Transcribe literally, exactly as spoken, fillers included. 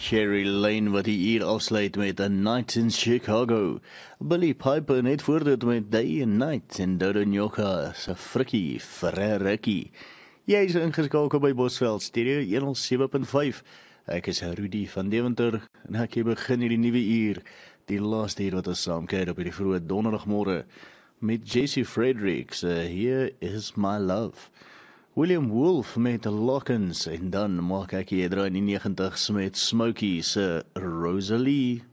Sherry Lane wat die uur afsluit met A Night in Chicago. Billy Piper net voor dit met Day and Night en Dodo Njoka se frikkie Ferrerikkie. Jy is ingeskakel by Bosveld Stereo honderd sewe punt vyf. Ek is Rudy van Deventer en ek begin hierdie nuwe uur, die laaste uur wat ons saam kuier op hierdie vroeë donderdagmôre met Jesse Fredericks, uh, Here Is My Love. William Wolf met Lockens en dan maak ek hier draai in die negentigs met Smokey se Rosalie.